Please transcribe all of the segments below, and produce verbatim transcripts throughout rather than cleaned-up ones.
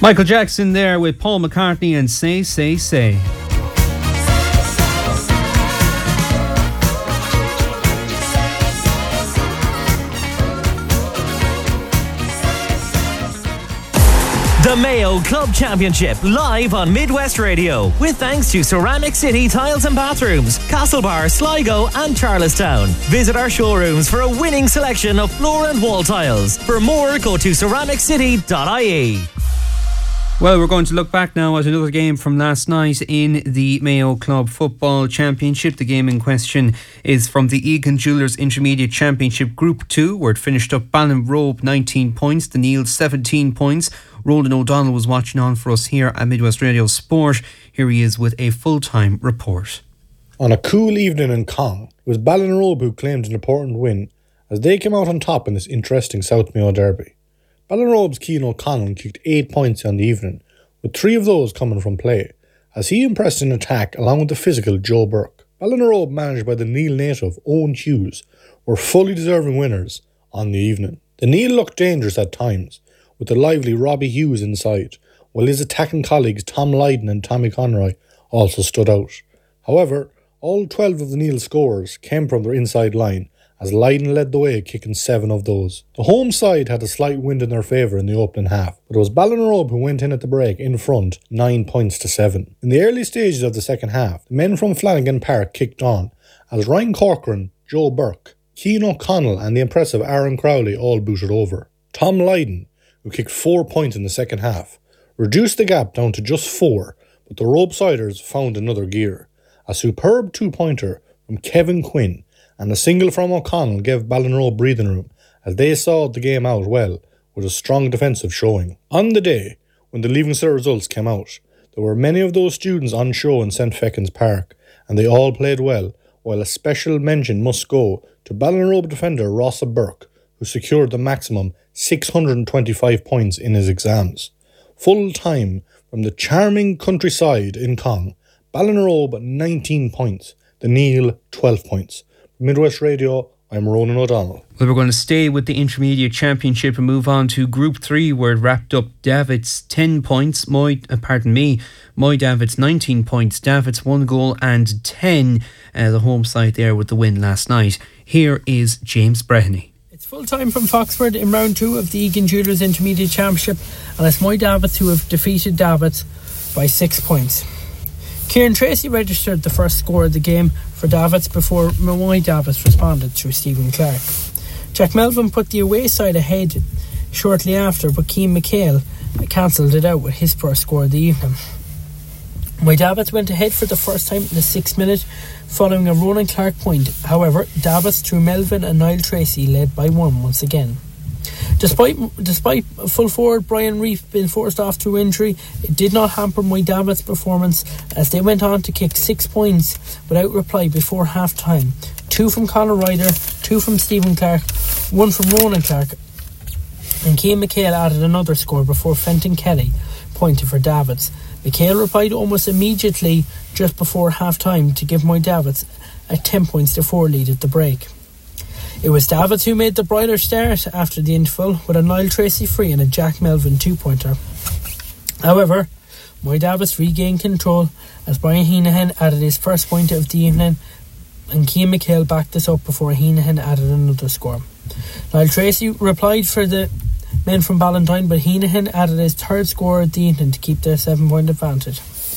Michael Jackson there with Paul McCartney and Say, Say, Say. The Mayo Club Championship live on Midwest Radio with thanks to Ceramic City Tiles and Bathrooms, Castlebar, Sligo and Charlestown. Visit our showrooms for a winning selection of floor and wall tiles. For more, go to ceramic city dot I E. Well, we're going to look back now at another game from last night in the Mayo Club Football Championship. The game in question is from the Egan Jewellers Intermediate Championship Group two, where it finished up Ballinrobe nineteen points, the Neil seventeen points. Roland O'Donnell was watching on for us here at Midwest Radio Sport. Here he is with a full-time report. On a cool evening in Cong, it was Ballinrobe who claimed an important win as they came out on top in this interesting South Mayo derby. Ballinrobe's Cian O'Connell kicked eight points on the evening, with three of those coming from play, as he impressed in attack along with the physical Joe Burke. Ballinrobe, managed by the Neil native Owen Hughes, were fully deserving winners on the evening. The Neil looked dangerous at times, with the lively Robbie Hughes inside, while his attacking colleagues Tom Lydon and Tommy Conroy also stood out. However, all twelve of the Neil scorers came from their inside line, as Lydon led the way, kicking seven of those. The home side had a slight wind in their favour in the opening half, but it was Ballinrobe who went in at the break in front, nine points to seven. In the early stages of the second half, the men from Flanagan Park kicked on, as Ryan Corcoran, Joe Burke, Cian O'Connell and the impressive Aaron Crowley all booted over. Tom Lydon, who kicked four points in the second half, reduced the gap down to just four, but the Robesiders found another gear. A superb two-pointer from Kevin Quinn and a single from O'Connell gave Ballinrobe breathing room as they saw the game out well with a strong defensive showing. On the day, when the Leaving Cert results came out, there were many of those students on show in Saint Feckin's Park, and they all played well, while a special mention must go to Ballinrobe defender Rossa Burke, who secured the maximum six hundred twenty-five points in his exams. Full time from the charming countryside in Cong, Ballinrobe nineteen points, the Neil twelve points. Midwest Radio, I'm Ronan O'Donnell. Well, we're going to stay with the Intermediate Championship and move on to Group three, where it wrapped up Davitt's ten points, Moy, uh, pardon me, Moy Davitt's nineteen points, Davitt's one goal and ten, uh, the home side there with the win last night. Here is James Breheny. It's full time from Foxford in round two of the Egan Jewellers Intermediate Championship, and it's Moy Davitt who have defeated Davitt by six points. Kieran Tracy registered the first score of the game for Davitt before Moy Davitt responded through Stephen Clark. Jack Melvin put the away side ahead shortly after, but Keane McHale cancelled it out with his first score of the evening. Moy Davitt went ahead for the first time in the sixth minute following a Ronan Clark point. However, Davitt through Melvin and Niall Tracy led by one once again. Despite despite full forward Brian Reef being forced off through injury, it did not hamper Moy Davitt's performance as they went on to kick six points without reply before half time. Two from Conor Ryder, two from Stephen Clark, one from Ronan Clark, and Keane McHale added another score before Fenton Kelly pointed for Davitt's. McHale replied almost immediately just before half time to give Moy Davitt's a ten points to four lead at the break. It was Davitt who made the brighter start after the interval with a Niall Tracy free and a Jack Melvin two-pointer. However, Moy Davitt regained control as Brian Heenahan added his first point of the evening, and Keane McHale backed this up before Heenahan added another score. Niall Tracy replied for the men from Ballantyne, but Heenahan added his third score of the evening to keep the seven-point advantage.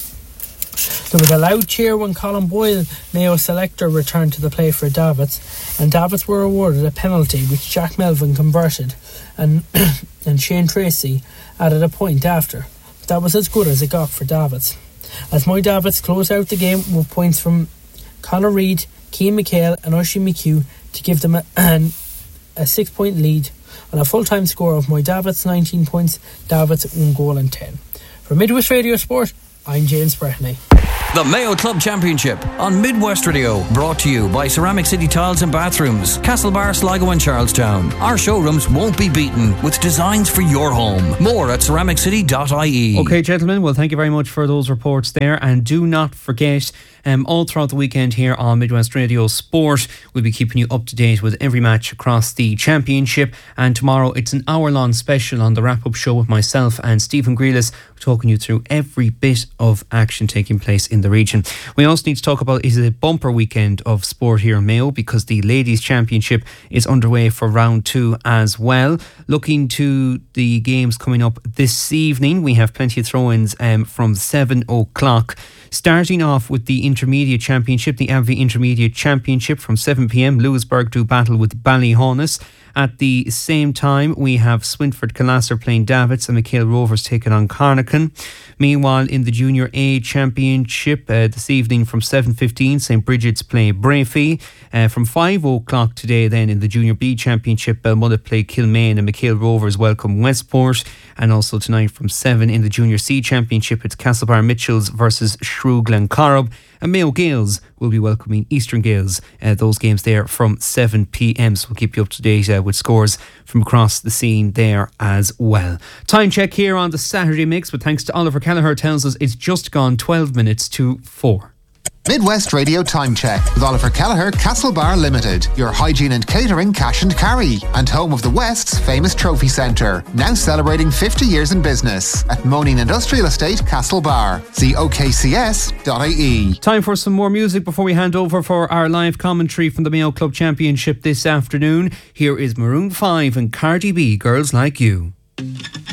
There was a loud cheer when Colin Boyle, Mayo selector, returned to the play for Davitt, and Davitt were awarded a penalty which Jack Melvin converted, and and Shane Tracy added a point after. But that was as good as it got for Davitt, as Moy Davitt closed out the game with points from Conor Reid, Keane McHale and Oisin McHugh to give them a, an, a six point lead on a full-time score of Moy Davitt's nineteen points, Davitt's one goal and ten. For Midwest Radio Sport, I'm James Breheny. The Mayo Club Championship on Midwest Radio, brought to you by Ceramic City Tiles and Bathrooms, Castlebar, Sligo and Charlestown. Our showrooms won't be beaten with designs for your home. More at ceramic city dot I E. OK, gentlemen, well, thank you very much for those reports there, and do not forget um, all throughout the weekend here on Midwest Radio Sport. We'll be keeping you up to date with every match across the championship, and tomorrow it's an hour-long special on the wrap-up show with myself and Stephen Grealis, talking you through every bit of action taking place in the region. We also need to talk about is a bumper weekend of sport here in Mayo, because the Ladies Championship is underway for round two as well. Looking to the games coming up this evening, we have plenty of throw-ins um, from seven o'clock. Starting off with the Intermediate Championship, the A V V Intermediate Championship from seven p.m. Lewisburg do battle with Ballyhonus. At the same time, we have Swinford Calaster playing Davits and McHale Rovers taking on Carnacan. Meanwhile, in the Junior A Championship uh, this evening from seven fifteen, Saint Bridget's play Brafey. Uh, from five o'clock today then in the Junior B Championship, Belmullet play Kilmaine and McHale Rovers welcome Westport. And also tonight from seven in the Junior C Championship, it's Castlebar Mitchells versus Shrew Glencorrib. And Mayo Gales will be welcoming Eastern Gales. Uh, those games there from seven p.m. So we'll keep you up to date uh, with scores from across the scene there as well. Time check here on the Saturday Mix, but thanks to Oliver Kelleher, tells us it's just gone twelve minutes to four. Midwest Radio Time Check with Oliver Kelleher, Castlebar Limited, your hygiene and catering cash and carry, and home of the West's famous trophy centre, now celebrating fifty years in business at Moaning Industrial Estate, Castlebar. See O K C S dot I E. Time for some more music before we hand over for our live commentary from the Mayo Club Championship this afternoon. Here is Maroon five and Cardi B, Girls Like You.